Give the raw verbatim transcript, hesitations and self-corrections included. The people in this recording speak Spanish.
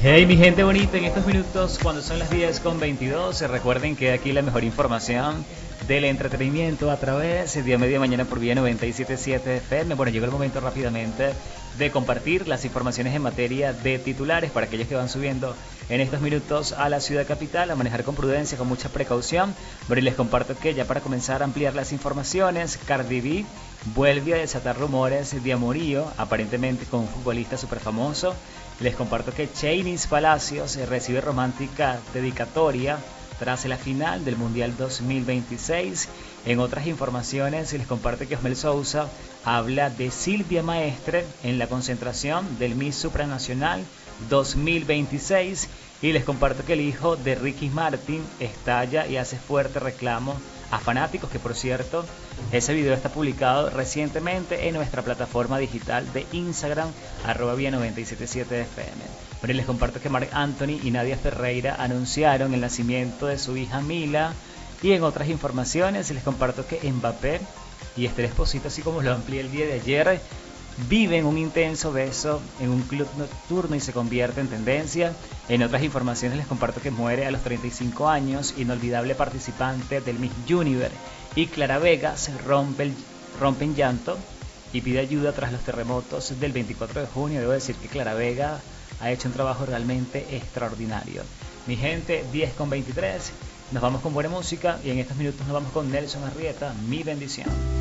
Hey mi gente bonita, en estos minutos cuando son las diez con veintidós, recuerden que aquí la mejor información del entretenimiento a través de Día Media Mañana por Vía noventa y siete punto siete F M. Bueno, llegó el momento rápidamente de compartir las informaciones en materia de titulares para aquellos que van subiendo en estos minutos a la ciudad capital, a manejar con prudencia, con mucha precaución. Bueno, y les comparto que ya para comenzar a ampliar las informaciones, Cardi B vuelve a desatar rumores de amorío, aparentemente con un futbolista súper famoso. Les comparto que Chainis Palacios recibe romántica dedicatoria tras la final del Mundial dos mil veintiséis. En otras informaciones les comparto que Osmel Sousa habla de Silvia Maestre en la concentración del Miss Supranacional dos mil veintiséis. Y les comparto que el hijo de Ricky Martin estalla y hace fuerte reclamo a fanáticos, que por cierto, ese video está publicado recientemente en nuestra plataforma digital de Instagram, arroba vía noventa y siete punto siete F M. Bueno, y les comparto que Marc Anthony y Nadia Ferreira anunciaron el nacimiento de su hija Mila. Y en otras informaciones les comparto que Mbappé y Esther Esposito, así como lo amplié el día de ayer, viven un intenso beso en un club nocturno y se convierte en tendencia. En otras informaciones les comparto que muere a los treinta y cinco años, inolvidable participante del Miss Universe. Y Clara Vega se rompe, el, rompe en llanto y pide ayuda tras los terremotos del veinticuatro de junio. Debo decir que Clara Vega ha hecho un trabajo realmente extraordinario. Mi gente, diez con veintitrés, nos vamos con buena música y en estos minutos nos vamos con Nelson Arrieta, Mi Bendición.